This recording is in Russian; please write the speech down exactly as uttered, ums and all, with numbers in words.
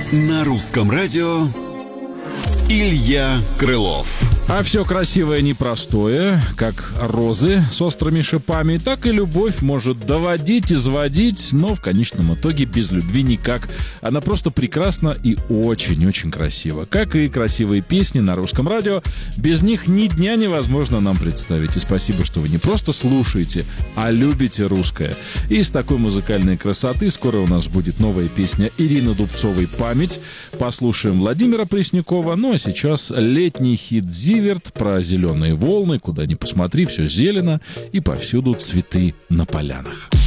На русском радио Илья Крылов. А все красивое непростое, как розы с острыми шипами, так и любовь может доводить, изводить, но в конечном итоге без любви никак. Она просто прекрасна и очень-очень красива. Как и красивые песни на русском радио, без них ни дня невозможно нам представить. И спасибо, что вы не просто слушаете, а любите русское. И с такой музыкальной красоты скоро у нас будет новая песня Ирины Дубцовой «Память». Послушаем Владимира Преснякова. Ну а сейчас летний хит «Зиверт» про зеленые волны. Куда ни посмотри, все зелено и повсюду цветы на полянах.